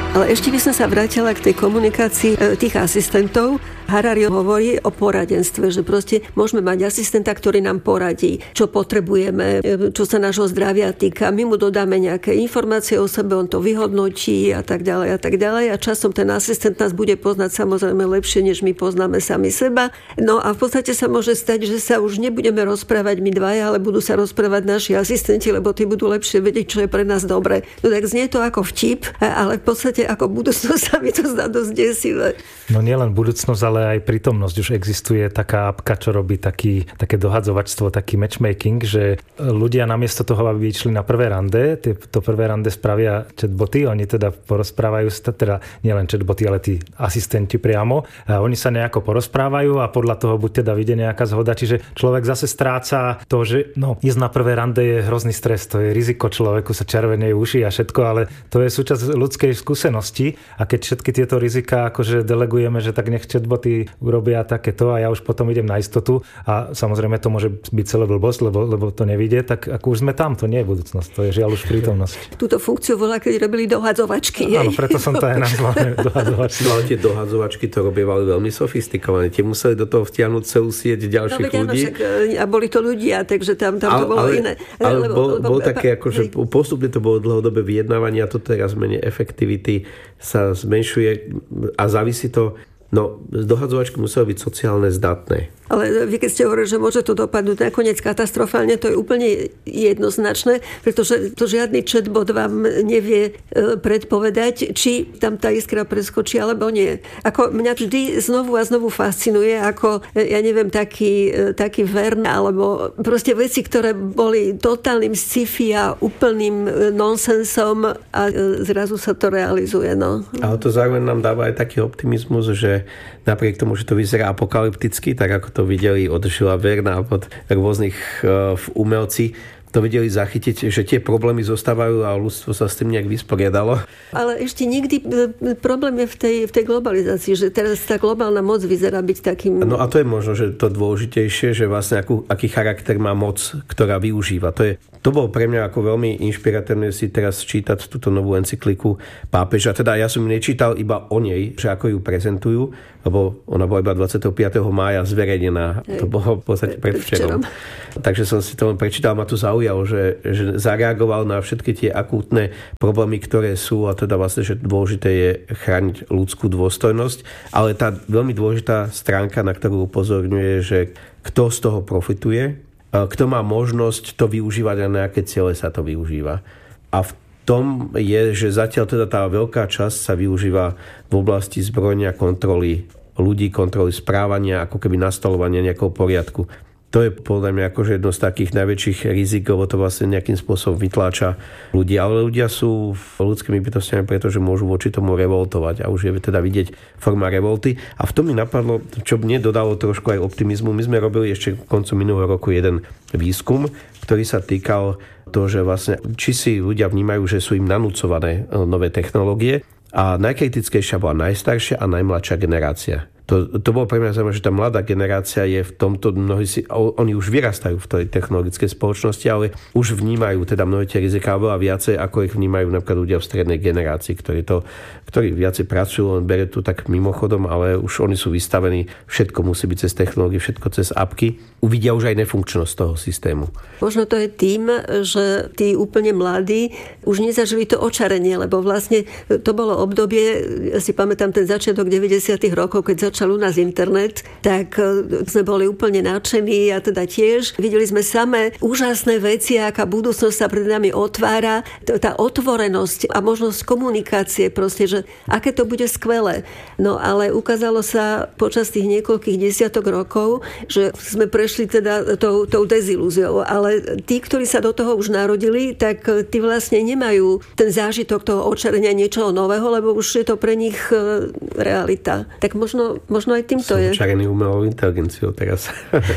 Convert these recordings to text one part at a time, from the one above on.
Ale ešte by som sa vrátila k tej komunikácii tých asistentov. Harari hovorí o poradenstve, že proste môžeme mať asistenta, ktorý nám poradí, čo potrebujeme, čo sa nášho zdravia týka. My mu dodáme nejaké informácie o sebe, on to vyhodnotí a tak ďalej a tak ďalej. A časom ten asistent nás bude poznať samozrejme lepšie, než my poznáme sami seba. No a v podstate sa môže stať, že sa už nebudeme rozprávať my dvaja, ale budú sa rozprávať naši asistenti, lebo tí budú lepšie vedieť, čo je pre nás dobre. No tak znie to ako vtip, ale v podstate ako budúcnosť sa mi to zdá dosť desivé. No nielen budúcnosť, ale aj prítomnosť. Už existuje taká apka, čo robí také dohadzovačstvo, taký matchmaking, že ľudia namiesto toho, aby išli na prvé rande, to prvé rande spravia chatboty, oni teda porozprávajú, teda nielen chatboty, ale tí asistenti priamo, a oni sa nejako porozprávajú a podľa toho buď teda vyjde nejaká zhoda, čiže človek zase stráca to, že ísť na prvé rande je hrozný stres, to je riziko, človeku sa červenejú uši a všetko, ale to je súčasť ľudskej skúsenosti a keď všetky tieto rizika akože delegujeme, že tak nech chatboty urobia takéto a ja už potom idem na istotu a samozrejme to môže byť celé blbosť, lebo to nevidie, tak ako už sme tam, to nie je budúcnosť, to je žiaľ už prítomnosť. Túto funkciu volá, keď robili dohadzovačky. Áno, preto som to aj nazval dohadzovačky. No ale tie dohadzovačky to robievali veľmi sofistikované. Tie museli do toho vtiahnuť celú sieť ďalších ľudí. A boli to ľudia, takže tam to bolo iné. Ale bol také, akože postupne to bolo dlhodobé vyjednávanie a to teraz menej efektivity sa zmenšuje a závisí to. No, dohadzovačky museli byť sociálne zdatné. Ale vy keď ste hovorili, že môže to dopadnúť nakoniec katastrofálne, to je úplne jednoznačné, pretože to žiadny chatbot vám nevie predpovedať, či tam tá iskra preskočí, alebo nie. Ako mňa vždy znovu a znovu fascinuje, ako, ja neviem, taký Verne, alebo proste veci, ktoré boli totálnym sci-fi a úplným nonsensom a zrazu sa to realizuje. No. Ale to zároveň nám dáva aj taký optimizmus, že napriek tomu, že to vyzerá apokalypticky, tak ako to videli od Žila Verna a od rôznych umelcí, to vedeli zachytiť, že tie problémy zostávajú a ľudstvo sa s tým nejak vysporiadalo. Ale ešte nikdy problém je v tej globalizácii, že teraz tá globálna moc vyzerá byť takým... No a to je možno, že to dôležitejšie, že vlastne aký charakter má moc, ktorá využíva. To bolo pre mňa ako veľmi inšpiratívne si teraz čítať túto novú encykliku pápeža. Teda ja som nečítal iba o nej, že ako ju prezentujú, lebo ona bola iba 25. mája zverejnená. To bolo v podstate predvčerom. Takže som si to prečítal, ma to zaujalo, že zareagoval na všetky tie akútne problémy, ktoré sú a teda vlastne, že dôležité je chrániť ľudskú dôstojnosť. Ale tá veľmi dôležitá stránka, na ktorú upozorňuje, že kto z toho profituje, kto má možnosť to využívať a na aké ciele sa to využíva. A v tom je, že zatiaľ teda tá veľká časť sa využíva v oblasti zbrojenia, kontroly ľudí, kontroly správania, ako keby nastolovania nejakého poriadku. To je podľa mňa akože jedno z takých najväčších rizik, lebo to vlastne nejakým spôsobom vytláča ľudí. Ale ľudia sú ľudskými bytostiami, pretože môžu voči tomu revoltovať a už je teda vidieť forma revolty. A v tom mi napadlo, čo mne dodalo trošku aj optimizmu. My sme robili ešte koncom minulého roku jeden výskum, ktorý sa týkal toho, že vlastne či si ľudia vnímajú, že sú im nanúcované nové technológie. A najkritickejšia bola najstaršia a najmladšia generácia. To bolo pre mňa zaujímavé, že tá mladá generácia je v tomto, oni už vyrastajú v tej technologickej spoločnosti, ale už vnímajú teda mnohé tie riziká veľa viacej, ako ich vnímajú napríklad ľudia v strednej generácii, ktorí viacej pracujú, len berie tu tak mimochodom, ale už oni sú vystavení, všetko musí byť cez technológie, všetko cez apky. Uvidia už aj nefunkčnosť toho systému. Možno to je tým, že tí úplne mladí už nezažili to očarenie, lebo vlastne to bolo obdobie, ja si pamätám ten začiatok 90. rokov, keď začal u nás internet, tak sme boli úplne nadšení a teda tiež videli sme samé úžasné veci, aká budúcnosť sa pred nami otvára, tá otvorenosť a možnosť komunikácie proste, že aké to bude skvelé. No ale ukázalo sa počas tých niekoľkých desiatok rokov, že sme prešli teda tou dezilúziou, ale tí, ktorí sa do toho už narodili, tak tí vlastne nemajú ten zážitok toho očarenia niečoho nového, lebo už je to pre nich realita. Tak možno aj týmto je. Som čarený umelou inteligenciou teraz.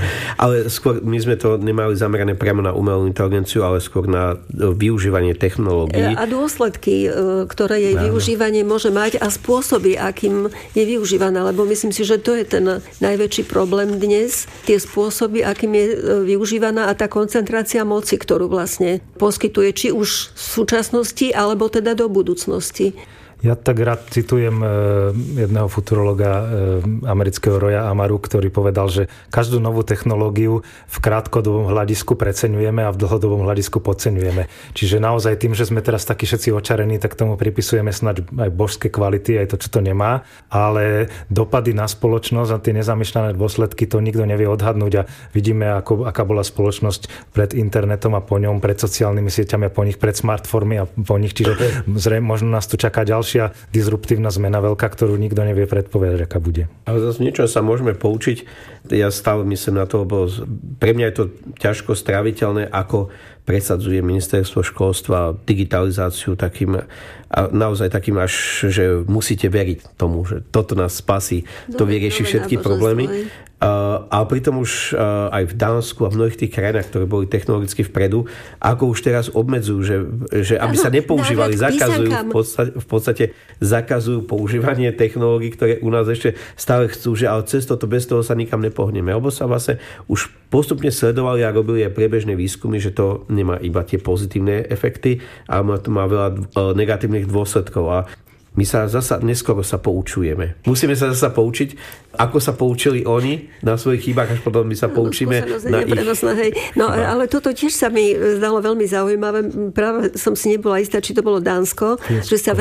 Ale skôr my sme to nemali zamerané priamo na umelú inteligenciu, ale skôr na využívanie technológií. A dôsledky, ktoré jej využívanie môže mať a spôsoby, akým je využívaná. Lebo myslím si, že to je ten najväčší problém dnes. Tie spôsoby, akým je využívaná a tá koncentrácia moci, ktorú vlastne poskytuje či už v súčasnosti, alebo teda do budúcnosti. Ja tak rád citujem jedného futurologa amerického Roya Amaru, ktorý povedal, že každú novú technológiu v krátkodobom hľadisku preceňujeme a v dlhodobom hľadisku podceňujeme. Čiže naozaj tým, že sme teraz takí všetci očarení, tak tomu pripisujeme snáď aj božské kvality, aj to, čo to nemá, ale dopady na spoločnosť a tie nezamýšľané dôsledky to nikto nevie odhadnúť a vidíme, aká bola spoločnosť pred internetom a po ňom, pred sociálnymi sieťami a po nich, pred smartfónmi a po nich, čiže zrejme možno nás tu čaká ďalšia disruptívna zmena veľká, ktorú nikto nevie predpovedať, aká bude. Ale zase niečo sa môžeme poučiť. Ja stále myslím na to, lebo pre mňa je to ťažko stráviteľné, ako presadzuje ministerstvo školstva digitalizáciu takým a naozaj takým až, že musíte veriť tomu, že toto nás spasí, to vyrieši všetky problémy. Ale pritom už aj v Dánsku a v mnohých tých krajinách, ktoré boli technologicky vpredu, ako už teraz obmedzujú, že aby sa nepoužívali, zakazujú v podstate zakazujú používanie technológií, ktoré u nás ešte stále chcú, že ale cez toto bez toho sa nikam nepohneme. Lebo sa vlastne už postupne sledovali a robili aj priebežné výskumy, že to nemá iba tie pozitívne efekty, ale to má veľa negatívnych dôsledkov. A my sa zasa neskoro sa poučujeme. Musíme sa zasa poučiť, ako sa poučili oni na svojich chybách, až potom my sa poučíme na ich. No, ale toto tiež sa mi zdalo veľmi zaujímavé. Práve som si nebola istá, či to bolo Dánsko, že sa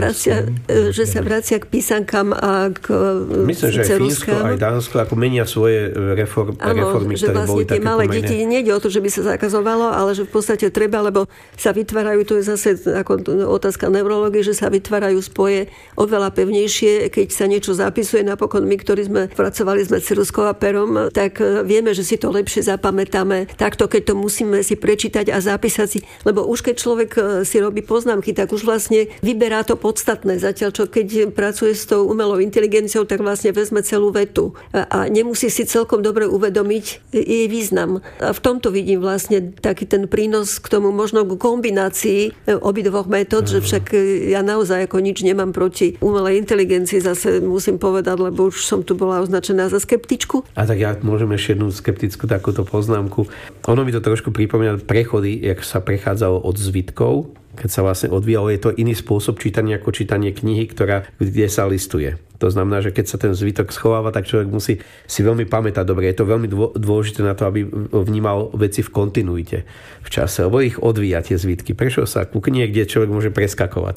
vracia k písankám a k ceruskám. Myslím, že aj Fínsko, aj Dánsko ako menia svoje reformy, že ktoré vlastne boli také malé deti, nejde o to, že by sa zakazovalo, ale že v podstate treba, lebo sa vytvárajú, to je zase ako otázka neurológie, že sa vytvárajú spoje oveľa pevnejšie, keď sa niečo zapisuje. Napokon my, ktorí sme pracovali sme ceruskou a perom, tak vieme, že si to lepšie zapamätáme. Takto, keď to musíme si prečítať a zapísať si, lebo už keď človek si robí poznámky, tak už vlastne vyberá to podstatné. Zatiaľ, čo keď pracuje s tou umelou inteligenciou, tak vlastne vezme celú vetu a nemusí si celkom dobre uvedomiť jej význam. A v tomto vidím vlastne taký ten prínos k tomu možno k kombinácii obidvoch metód, že však ja naozaj ako nič nemám proti umelej inteligencii, zase musím povedať, lebo už som tu bola označená za skeptičku. A tak ja môžem ešte jednu skeptickú takúto poznámku. Ono mi to trošku pripomína prechody, jak sa prechádzalo od zvitkov, keď sa vlastne odvíjalo, je to iný spôsob čítania ako čítanie knihy, kde sa listuje. To znamená, že keď sa ten zvitok schováva, tak človek musí si veľmi pamätať dobre. Je to veľmi dôležité na to, aby vnímal veci v kontinuite v čase, lebo ich odvíja tie zvitky. Prečo sa ku knihe, kde človek môže preskakovať.